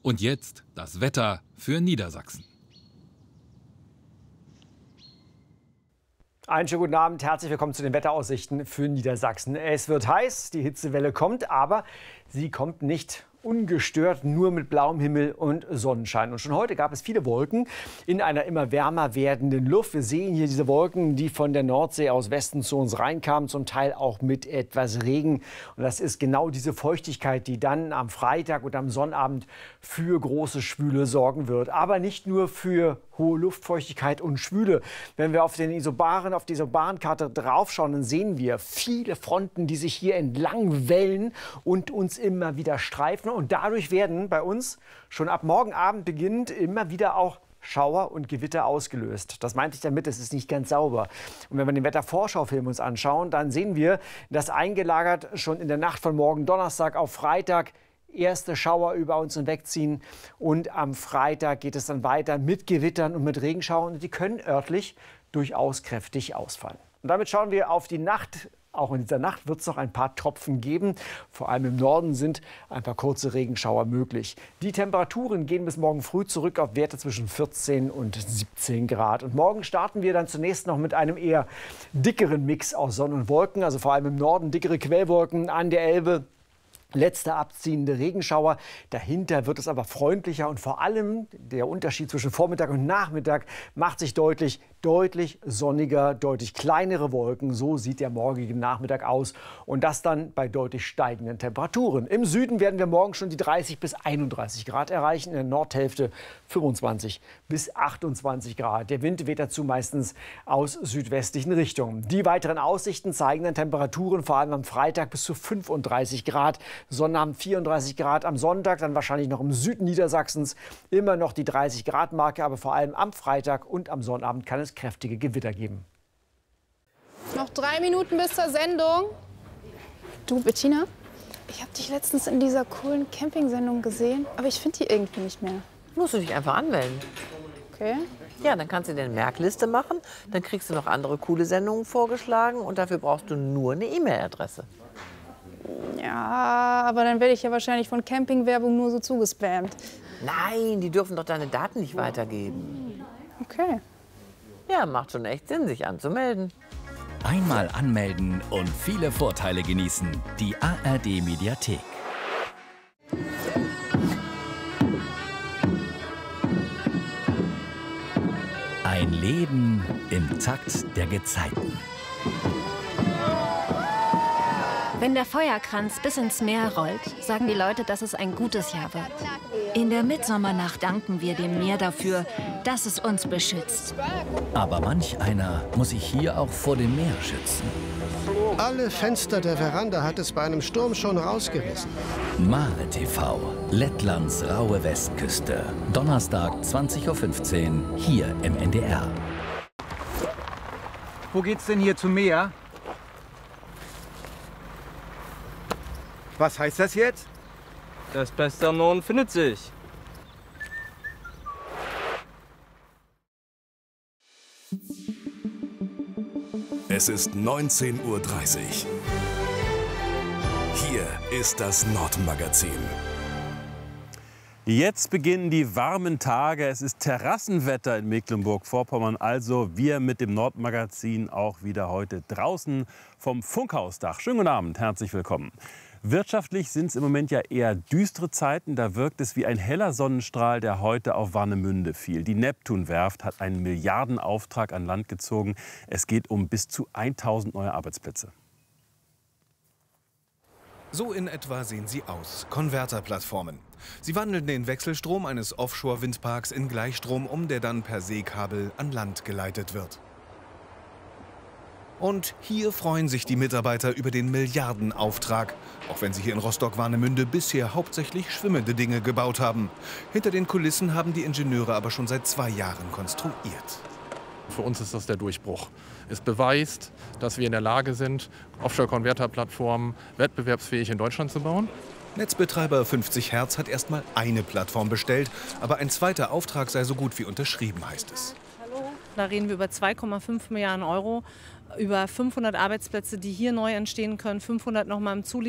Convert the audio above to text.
Und jetzt das Wetter für Niedersachsen. Einen schönen guten Abend, herzlich willkommen zu den Wetteraussichten für Niedersachsen. Es wird heiß, die Hitzewelle kommt, aber sie kommt nicht ungestört, nur mit blauem Himmel und Sonnenschein. Und schon heute gab es viele Wolken in einer immer wärmer werdenden Luft. Wir sehen hier diese Wolken, die von der Nordsee aus Westen zu uns reinkamen, zum Teil auch mit etwas Regen. Und das ist genau diese Feuchtigkeit, die dann am Freitag und am Sonnabend für große Schwüle sorgen wird. Aber nicht nur für hohe Luftfeuchtigkeit und Schwüle. Wenn wir auf die Isobaren-Karte draufschauen, dann sehen wir viele Fronten, die sich hier entlang wellen und uns immer wieder streifen. Und dadurch werden bei uns schon ab morgen Abend beginnend immer wieder auch Schauer und Gewitter ausgelöst. Das meinte ich damit, es ist nicht ganz sauber. Und wenn wir den Wetterschaufilm uns anschauen, dann sehen wir, dass eingelagert schon in der Nacht von morgen Donnerstag auf Freitag erste Schauer über uns hinwegziehen. Und am Freitag geht es dann weiter mit Gewittern und mit Regenschauern. Und die können örtlich durchaus kräftig ausfallen. Und damit schauen wir auf die Nacht. Auch in dieser Nacht wird es noch ein paar Tropfen geben. Vor allem im Norden sind ein paar kurze Regenschauer möglich. Die Temperaturen gehen bis morgen früh zurück auf Werte zwischen 14 und 17 Grad. Und morgen starten wir dann zunächst noch mit einem eher dickeren Mix aus Sonne und Wolken. Also vor allem im Norden dickere Quellwolken an der Elbe. Letzte abziehende Regenschauer. Dahinter wird es aber freundlicher und vor allem der Unterschied zwischen Vormittag und Nachmittag macht sich deutlich sonniger, deutlich kleinere Wolken. So sieht der morgige Nachmittag aus und das dann bei deutlich steigenden Temperaturen. Im Süden werden wir morgen schon die 30 bis 31 Grad erreichen, in der Nordhälfte 25 bis 28 Grad. Der Wind weht dazu meistens aus südwestlichen Richtungen. Die weiteren Aussichten zeigen dann Temperaturen vor allem am Freitag bis zu 35 Grad. Sonnabend 34 Grad, am Sonntag dann wahrscheinlich noch im Süden Niedersachsens immer noch die 30 Grad Marke, aber vor allem am Freitag und am Sonnabend kann es kräftige Gewitter geben. Noch 3 Minuten bis zur Sendung. Du, Bettina, ich habe dich letztens in dieser coolen Camping-Sendung gesehen, aber ich finde die irgendwie nicht mehr. Musst du dich einfach anmelden. Okay. Ja, dann kannst du dir eine Merkliste machen, dann kriegst du noch andere coole Sendungen vorgeschlagen und dafür brauchst du nur eine E-Mail-Adresse. Ja, aber dann werde ich ja wahrscheinlich von Campingwerbung nur so zugespammt. Nein, die dürfen doch deine Daten nicht weitergeben. Okay. Ja, macht schon echt Sinn, sich anzumelden. Einmal anmelden und viele Vorteile genießen. Die ARD Mediathek. Ein Leben im Takt der Gezeiten. Wenn der Feuerkranz bis ins Meer rollt, sagen die Leute, dass es ein gutes Jahr wird. In der Mitsommernacht danken wir dem Meer dafür, dass es uns beschützt. Aber manch einer muss sich hier auch vor dem Meer schützen. Alle Fenster der Veranda hat es bei einem Sturm schon rausgerissen. Mare TV, Lettlands raue Westküste. Donnerstag 20:15 Uhr, hier im NDR. Wo geht's denn hier zum Meer? Was heißt das jetzt? Das Beste am Norden findet sich. Es ist 19:30 Uhr. Hier ist das Nordmagazin. Jetzt beginnen die warmen Tage. Es ist Terrassenwetter in Mecklenburg-Vorpommern. Also wir mit dem Nordmagazin auch wieder heute draußen vom Funkhausdach. Schönen guten Abend, herzlich willkommen. Wirtschaftlich sind es im Moment ja eher düstere Zeiten. Da wirkt es wie ein heller Sonnenstrahl, der heute auf Warnemünde fiel. Die Neptun-Werft hat einen Milliardenauftrag an Land gezogen. Es geht um bis zu 1000 neue Arbeitsplätze. So in etwa sehen sie aus, Konverterplattformen. Sie wandeln den Wechselstrom eines Offshore-Windparks in Gleichstrom um, der dann per Seekabel an Land geleitet wird. Und hier freuen sich die Mitarbeiter über den Milliardenauftrag, auch wenn sie hier in Rostock-Warnemünde bisher hauptsächlich schwimmende Dinge gebaut haben. Hinter den Kulissen haben die Ingenieure aber schon seit 2 Jahren konstruiert. Für uns ist das der Durchbruch. Es beweist, dass wir in der Lage sind, Offshore-Konverterplattformen wettbewerbsfähig in Deutschland zu bauen. Netzbetreiber 50 Hertz hat erstmal eine Plattform bestellt, aber ein zweiter Auftrag sei so gut wie unterschrieben, heißt es. Da reden wir über 2,5 Milliarden Euro, über 500 Arbeitsplätze, die hier neu entstehen können, 500 nochmal im Zulieferer.